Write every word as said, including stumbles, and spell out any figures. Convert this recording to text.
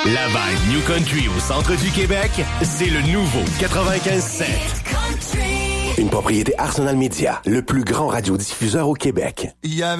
La vibe New Country au centre du Québec, c'est le nouveau quatre-vingt-quinze sept. Une propriété Arsenal Media, le plus grand radiodiffuseur au Québec. Il y avait